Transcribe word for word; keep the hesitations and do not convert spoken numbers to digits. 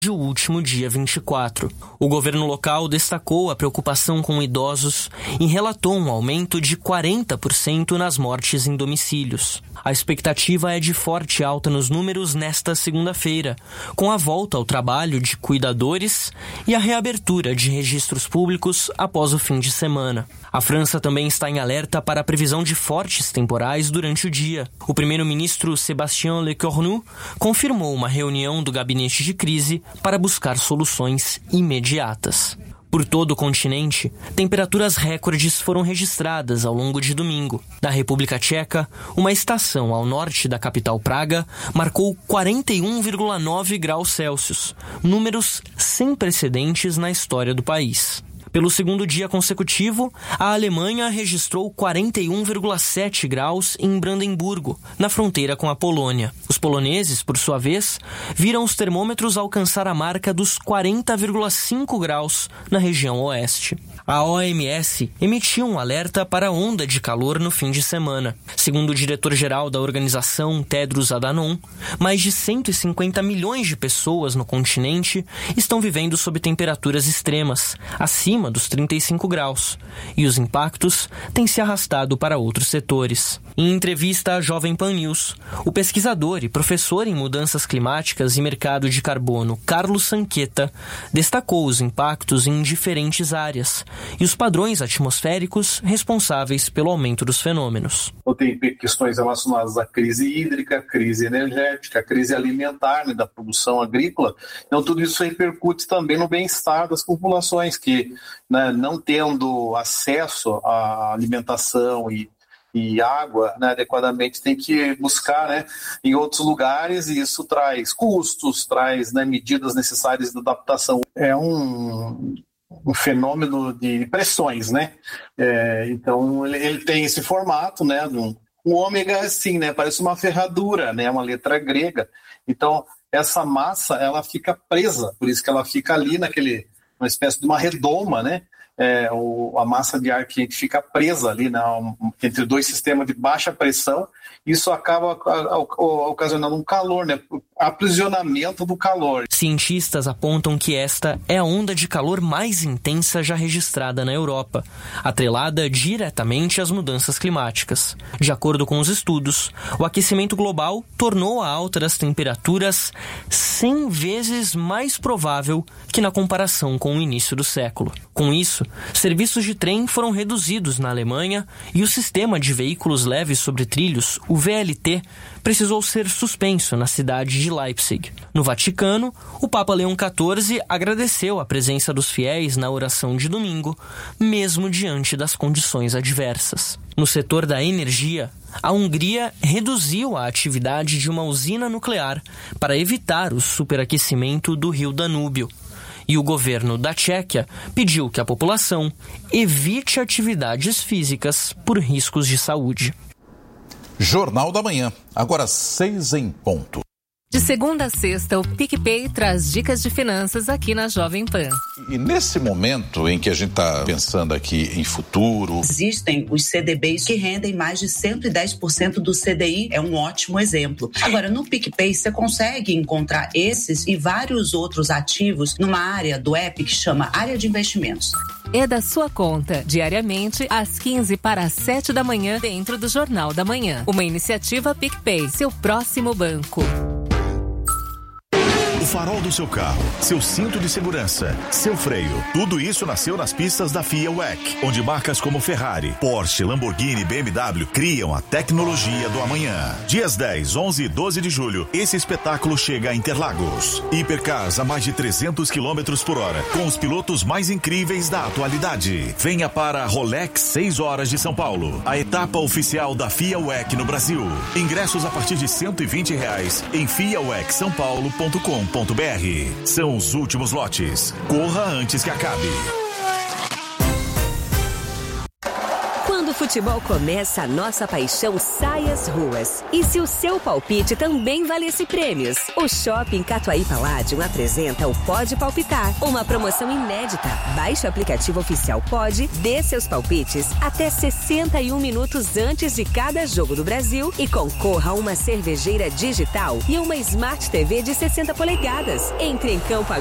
o último dia vinte e quatro. O governo local destacou a preocupação com idosos e relatou um aumento de quarenta por cento nas mortes em domicílios. A expectativa é de forte alta nos números nesta segunda-feira, com a volta ao trabalho de cuidadores e a reabertura de registros públicos após o fim de semana. A França também está em alerta para a previsão de fortes temporais durante o dia. O primeiro-ministro Sébastien Lecornu confirmou uma reunião do gabinete de crise para buscar soluções imediatas. Por todo o continente, temperaturas recordes foram registradas ao longo de domingo. Na República Tcheca, uma estação ao norte da capital Praga marcou quarenta e um vírgula nove graus Celsius, números sem precedentes na história do país. Pelo segundo dia consecutivo, a Alemanha registrou quarenta e um vírgula sete graus em Brandemburgo, na fronteira com a Polônia. Os poloneses, por sua vez, viram os termômetros alcançar a marca dos quarenta vírgula cinco graus na região oeste. A O M S emitiu um alerta para a onda de calor no fim de semana. Segundo o diretor-geral da organização, Tedros Adhanom, mais de cento e cinquenta milhões de pessoas no continente estão vivendo sob temperaturas extremas, acima dos trinta e cinco graus, e os impactos têm se arrastado para outros setores. Em entrevista à Jovem Pan News, o pesquisador e professor em mudanças climáticas e mercado de carbono, Carlos Sanqueta, destacou os impactos em diferentes áreas e os padrões atmosféricos responsáveis pelo aumento dos fenômenos. Tem questões relacionadas à crise hídrica, crise energética, crise alimentar, né, da produção agrícola. Então, tudo isso repercute também no bem-estar das populações que, né, não tendo acesso à alimentação e e água, né, adequadamente, tem que buscar, né, em outros lugares, e isso traz custos, traz, né, medidas necessárias de adaptação. É um, um fenômeno de pressões, né? É, então ele, ele tem esse formato, né? Um, um ômega é assim, né? Parece uma ferradura, né? Uma letra grega. Então essa massa ela fica presa, por isso que ela fica ali naquele, uma espécie de uma redoma, né? É, o, a massa de ar quente fica presa ali, né, um, entre dois sistemas de baixa pressão. Isso acaba ocasionando um calor, né, aprisionamento do calor. Cientistas apontam que esta é a onda de calor mais intensa já registrada na Europa, atrelada diretamente às mudanças climáticas. De acordo com os estudos, o aquecimento global tornou a alta das temperaturas cem vezes mais provável que na comparação com o início do século. Com isso, serviços de trem foram reduzidos na Alemanha e o sistema de veículos leves sobre trilhos, o V L T, precisou ser suspenso na cidade de Leipzig. No Vaticano, o Papa Leão quatorze agradeceu a presença dos fiéis na oração de domingo, mesmo diante das condições adversas. No setor da energia, a Hungria reduziu a atividade de uma usina nuclear para evitar o superaquecimento do rio Danúbio. E o governo da Tchequia pediu que a população evite atividades físicas por riscos de saúde. Jornal da Manhã, agora seis em ponto. De segunda a sexta, o PicPay traz dicas de finanças aqui na Jovem Pan. E nesse momento em que a gente está pensando aqui em futuro... Existem os C D Bs que rendem mais de cento e dez por cento do C D I, é um ótimo exemplo. Agora, no PicPay, você consegue encontrar esses e vários outros ativos numa área do app que chama Área de Investimentos. É da sua conta, diariamente, às quinze para as sete da manhã, dentro do Jornal da Manhã. Uma iniciativa PicPay, seu próximo banco. O farol do seu carro, seu cinto de segurança, seu freio. Tudo isso nasceu nas pistas da FIA W E C, onde marcas como Ferrari, Porsche, Lamborghini e B M W criam a tecnologia do amanhã. Dias dez, onze e doze de julho, esse espetáculo chega a Interlagos. Hipercars a mais de trezentos quilômetros por hora, com os pilotos mais incríveis da atualidade. Venha para a Rolex seis horas de São Paulo, a etapa oficial da FIA W E C no Brasil. Ingressos a partir de cento e vinte reais em fia w e c são paulo ponto com ponto b r. São os últimos lotes. Corra antes que acabe. Quando o futebol começa, a nossa paixão sai às ruas. E se o seu palpite também valesse prêmios? O Shopping Catuaí Palladium apresenta o Pode Palpitar, uma promoção inédita. Baixe o aplicativo oficial Pode, dê seus palpites até sessenta sessenta e um minutos antes de cada jogo do Brasil e concorra a uma cervejeira digital e uma Smart T V de sessenta polegadas. Entre em campo